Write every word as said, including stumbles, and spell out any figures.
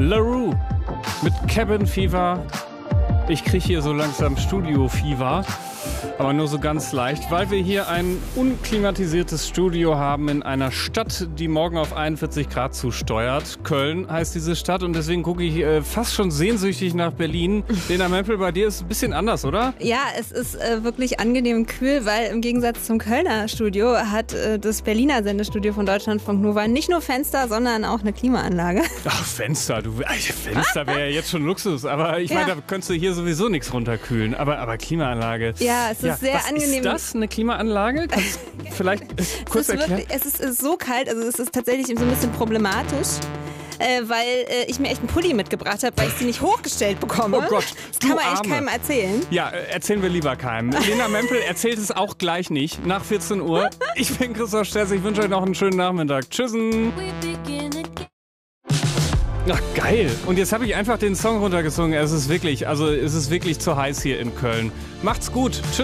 LaRue mit Cabin Fever. Ich kriege hier so langsam Studio-Fever, aber nur so ganz leicht, weil wir hier ein unklimatisiertes Studio haben in einer Stadt, die morgen auf einundvierzig Grad zusteuert. Köln heißt diese Stadt und deswegen gucke ich äh, fast schon sehnsüchtig nach Berlin. Lena Mempel, bei dir ist es ein bisschen anders, oder? Ja, es ist äh, wirklich angenehm kühl, weil im Gegensatz zum Kölner Studio hat äh, das Berliner Sendestudio von Deutschlandfunk Nova nicht nur Fenster, sondern auch eine Klimaanlage. Ach, Fenster, du, Fenster wäre ja jetzt schon Luxus, aber ich meine, Ja. da könntest du hier sowieso nichts runterkühlen, aber, aber Klimaanlage. Ja, es ist Ja, sehr was angenehm. Ist das eine Klimaanlage? Kannst du vielleicht äh, kurz es ist, erklären? wirklich, es, ist, es ist so kalt, also es ist tatsächlich so ein bisschen problematisch. Äh, weil äh, ich mir echt einen Pulli mitgebracht habe, weil ich sie nicht hochgestellt bekomme. Oh Gott, das kann du man echt Arme. keinem erzählen. Ja, äh, erzählen wir lieber keinem. Lena Mempel erzählt es auch gleich nicht, nach vierzehn Uhr. Ich bin Christoph Stess, ich wünsche euch noch einen schönen Nachmittag. Tschüssen. Ach, geil. Und jetzt habe ich einfach den Song runtergesungen. Es ist wirklich, also es ist wirklich zu heiß hier in Köln. Macht's gut. Tschüss.